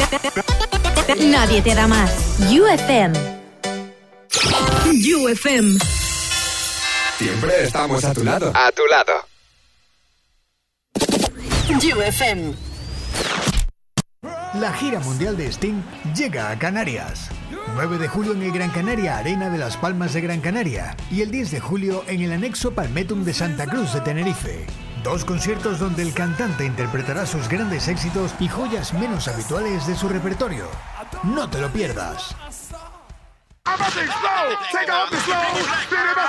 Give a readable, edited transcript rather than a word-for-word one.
Nadie te da más. UFM. UFM. Siempre estamos a tu lado. A tu lado. UFM. La gira mundial de Sting llega a Canarias. 9 de julio en el Gran Canaria Arena de Las Palmas de Gran Canaria y el 10 de julio en el anexo Palmetum de Santa Cruz de Tenerife. 2 conciertos donde el cantante interpretará sus grandes éxitos y joyas menos habituales de su repertorio. No te lo pierdas.